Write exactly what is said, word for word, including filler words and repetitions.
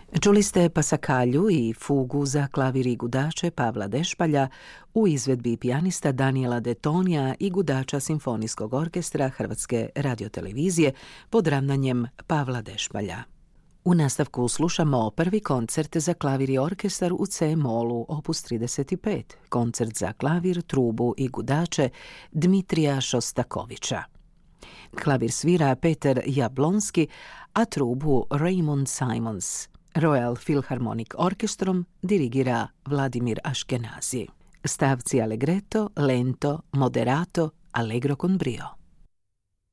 Čuli ste pasakalju i fugu za klavir i gudače Pavla Dešpalja u izvedbi pijanista Daniela Detonija i gudača Simfonijskog orkestra Hrvatske radiotelevizije pod ravnanjem Pavla Dešpalja. U nastavku slušamo prvi koncert za klavir i orkestar u C-molu, opus trideset pet, koncert za klavir, trubu i gudače Dmitrija Šostakovića. Klavir svira Peter Jablonski, a trubu Raymond Simons. Royal Philharmonic Orkestrom dirigira Vladimir Ashkenazi. Stavci allegretto, lento, moderato, allegro con brio.